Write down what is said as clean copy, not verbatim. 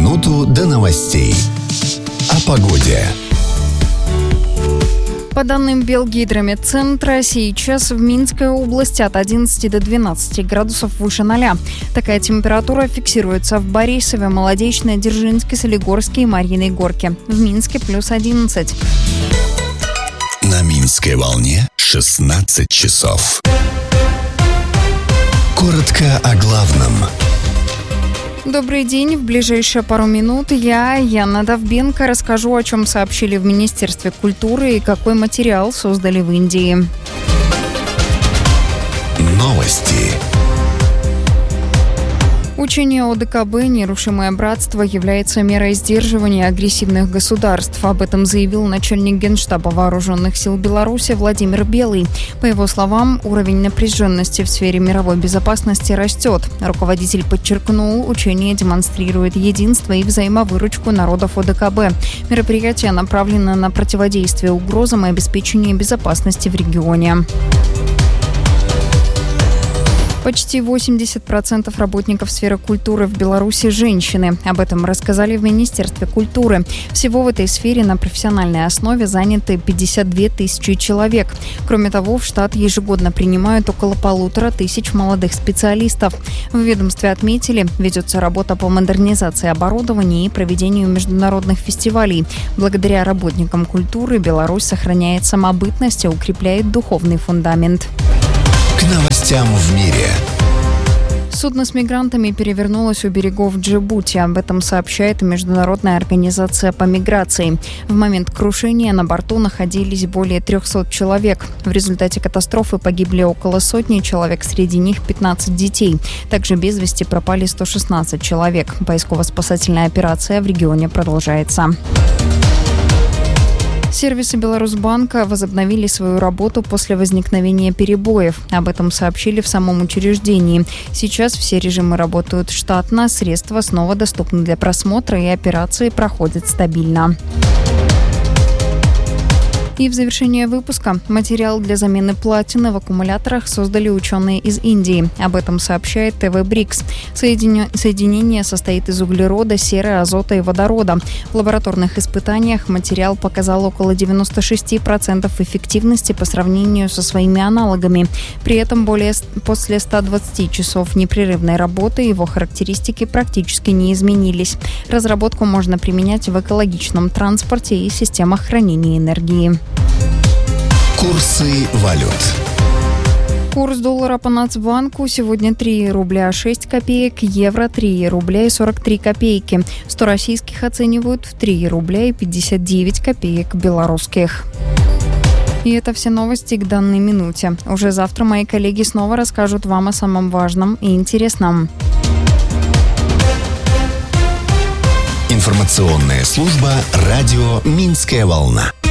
минуту до новостей. О погоде. По данным Белгидрометцентра, сейчас в Минской области от 11 до 12 градусов выше 0. Такая температура фиксируется в Борисове, Молодечной, Дзержинске, Солигорске и Марьиной Горке. В Минске плюс 11. На Минской волне 16 часов. Коротко о главном. Добрый день. В ближайшие пару минут я, Яна Довбенко, расскажу, о чем сообщили в Министерстве культуры и какой материал создали в Индии. Новости. Учение ОДКБ «Нерушимое братство» является мерой сдерживания агрессивных государств. Об этом заявил начальник Генштаба Вооруженных сил Беларуси Владимир Белый. По его словам, уровень напряженности в сфере мировой безопасности растет. Руководитель подчеркнул, учение демонстрирует единство и взаимовыручку народов ОДКБ. Мероприятие направлено на противодействие угрозам и обеспечение безопасности в регионе. Почти 80% работников сферы культуры в Беларуси – женщины. Об этом рассказали в Министерстве культуры. Всего в этой сфере на профессиональной основе заняты 52 тысячи человек. Кроме того, в штат ежегодно принимают около 1500 молодых специалистов. В ведомстве отметили, ведется работа по модернизации оборудования и проведению международных фестивалей. Благодаря работникам культуры Беларусь сохраняет самобытность и укрепляет духовный фундамент. К новостям в мире. Судно с мигрантами перевернулось у берегов Джибути. Об этом сообщает Международная организация по миграции. В момент крушения на борту находились более 300 человек. В результате катастрофы погибли около сотни человек, среди них 15 детей. Также без вести пропали 116 человек. Поисково-спасательная операция в регионе продолжается. Сервисы Беларусьбанка возобновили свою работу после возникновения перебоев. Об этом сообщили в самом учреждении. Сейчас все режимы работают штатно, средства снова доступны для просмотра и операции проходят стабильно. И в завершение выпуска материал для замены платины в аккумуляторах создали ученые из Индии. Об этом сообщает ТВ Брикс. Соединение состоит из углерода, серы, азота и водорода. В лабораторных испытаниях материал показал около 96% эффективности по сравнению со своими аналогами. При этом после 120 часов непрерывной работы его характеристики практически не изменились. Разработку можно применять в экологичном транспорте и системах хранения энергии. Курсы валют. Курс доллара по Нацбанку сегодня 3 рубля 6 копеек, евро 3 рубля и 43 копейки. 100 российских оценивают в 3 рубля и 59 копеек белорусских. И это все новости к данной минуте. Уже завтра мои коллеги снова расскажут вам о самом важном и интересном. Информационная служба «Радио Минская волна».